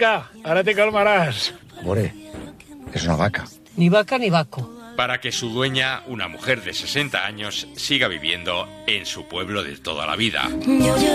Chica, ahora te calmarás. More, es una vaca. Ni vaca ni vaco. Para que su dueña, una mujer de 60 años, siga viviendo en su pueblo de toda la vida.